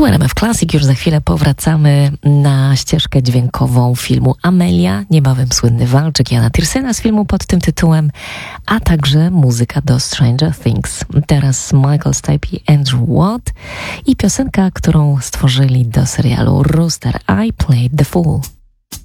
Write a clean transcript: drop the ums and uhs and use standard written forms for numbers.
Tu RMF Classic, już za chwilę powracamy na ścieżkę dźwiękową filmu Amelia, niebawem słynny walczyk Jana Tiersena z filmu pod tym tytułem, a także muzyka do Stranger Things. Teraz Michael Stipe i Andrew Watt i piosenka, którą stworzyli do serialu Rooster, I Played the Fool.